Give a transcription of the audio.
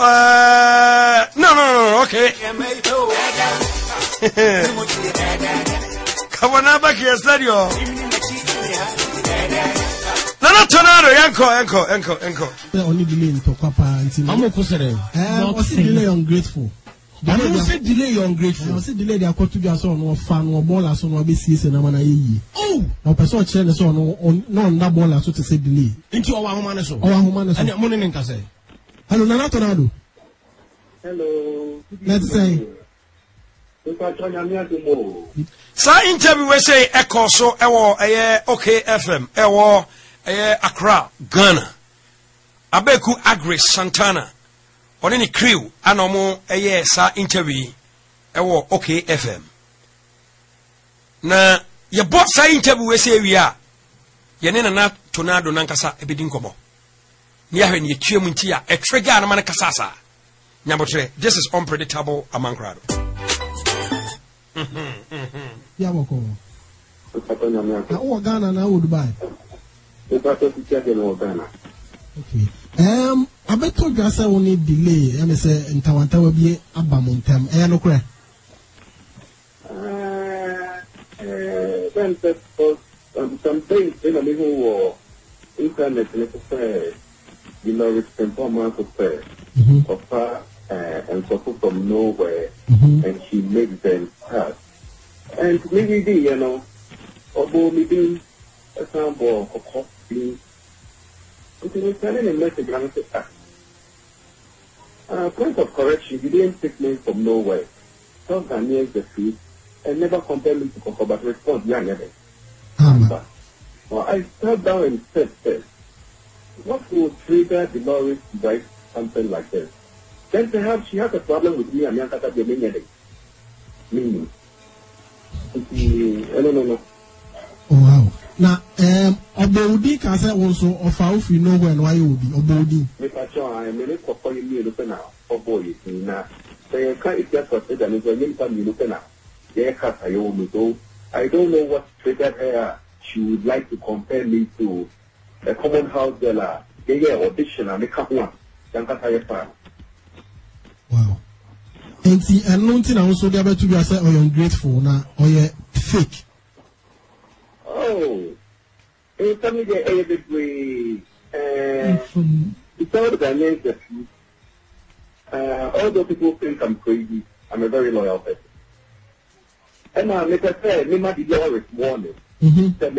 No, okay. Come on, back here, studio. No, tornado, Enko. Only delay to Papa and Tim. I'm okay. Delay ungrateful. I don't say delay ungrateful. I say delay they are called to be a son or fan or ball as on OBCS and Amana. Oh, no person change the son no that ball as to say delay. Into our human so. Our human and your money in Case. Hello, Nana Tornado. Hello. Let's say. Sa interview we say echo so ewo okay FM ewo Accra Ghana Abeku Agri Santana oni ni crew anomo sa interview ewo okay FM na ye boss sa interview we say wi a ye ne na Tornado nankasa ebedi nkomo ni ahwe ni tuemu nti a trigger na man kasa sa nyabotre. This is unpredictable amankrado. Yeah, Moko. Ghana now Dubai. Okay. I bet to Gasa only delay. I say in Tawanta will be abamontem. No crack. Then some things in a little war, internet necessary, it's performance of her. And so from nowhere, and she makes them start. And maybe although maybe a sample of coffee, it's sending a message and say, point of correction, you didn't take me from nowhere. Some can hear the truth and never compare me to Coco, but respond, yeah, never. Well, I sat down and said this. What will trigger Dolores to write something like this? Then perhaps she has a problem with me and Yankata Gemini. Meaning. No. Oh, wow. Now, Obodi can say also of how you know when why you will be Obodi. I am a for you looking now. Oh, boy, now. They can't if that's what said, and it's a young time you looking now. I don't know what triggered her. She would like to compare me to a common house girl. They audition and make up one. Yankata fan. Wow. And see, and nothing also the other to be say, oh, you're ungrateful now, or you're fake. Oh, it's something that every way, it's all the names that although people think I'm crazy, I'm a very loyal person. And like I said, me might be Dolores warning.